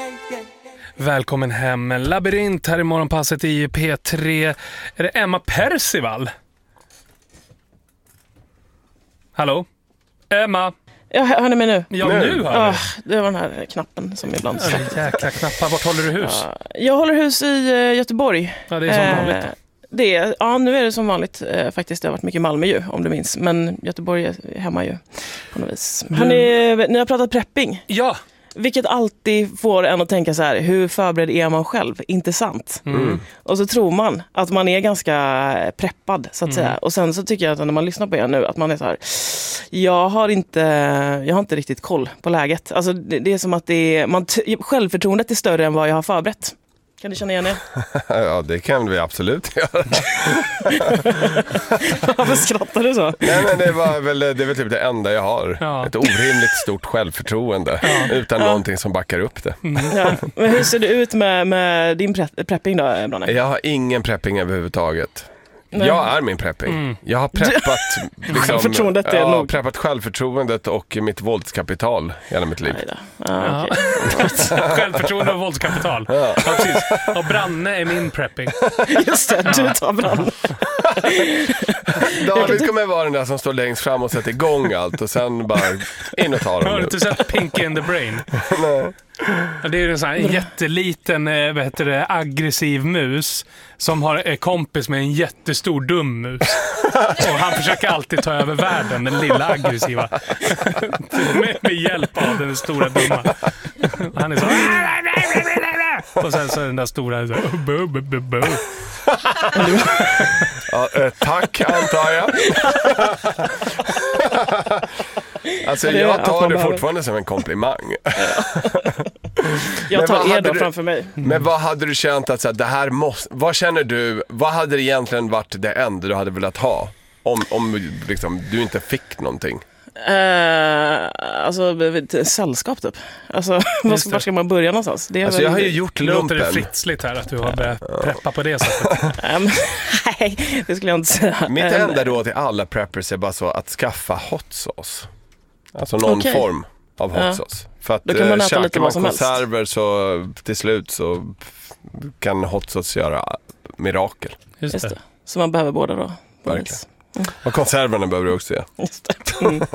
Välkommen hem. Labyrint här i morgonpasset i P3. Är det Emma Percival? Hallå? Emma? Ja, hör ni mig nu? Ja, nu hör du. Det var den här knappen som ibland... Jäkla knappar. Vart håller du hus? Jag håller hus i Göteborg. Ja, det är som vanligt. Nu är det som vanligt faktiskt. Det har varit mycket Malmö ju, om du minns. Men Göteborg är hemma ju på något vis. Ni har pratat prepping. Ja. Vilket alltid får en att tänka så här, hur förberedd är man själv? Inte sant. Och så tror man att man är ganska preppad så att säga. Och sen så tycker jag att när man lyssnar på er nu att man är så här, jag har inte riktigt koll på läget. Alltså det är som att självförtroendet är större än vad jag har förberett. Kan du känna igen det? Ja, det kan vi absolut göra. Varför skrattar du så? Nej, men det är väl typ det enda jag har. Ja. Ett orimligt stort självförtroende. Utan någonting som backar upp det. Ja. Men hur ser det ut med din prepping då, Branne? Jag har ingen prepping överhuvudtaget. Nej. Jag är min prepping. Jag har preppat självförtroendet är nog. Preppat självförtroendet och mitt våldskapital hela mitt liv. Okay. Självförtroende och våldskapital. Ja, precis. Och Branne är min prepping. Just det, du tar Branne. David kommer vara den där som står längst fram och sätter igång allt och sen bara in och tar dem. Har du inte sett Pinky in the Brain? Nej. Det är en sån här jätteliten aggressiv mus som är kompis med en jättestor dum mus. Och han försöker alltid ta över världen, den lilla aggressiva. med hjälp av den stora dumma. Han är så... Och sen så är den där stora... Tack, antar jag. Alltså jag tar det fortfarande som en komplimang. Jag tar då framför mig. Men vad hade du känt att så här, det här måste... Vad känner du? Vad hade det egentligen varit det enda du hade velat ha? Om liksom, du inte fick någonting? Alltså sällskap typ. Alltså var ska man börja någonstans? Det är alltså, jag har ju gjort lumpen. Det låter fritsligt här att du har börjat preppa på det sättet. Nej, det skulle jag inte säga. Mitt enda råd till alla preppers är bara så att skaffa hot sauce. Alltså någon form av hot sauce. För att käkar man konserver så till slut så kan hot sauce göra mirakel. Just det. Så man behöver båda då. Verkligen. Och konserverna behöver du också göra. Just det.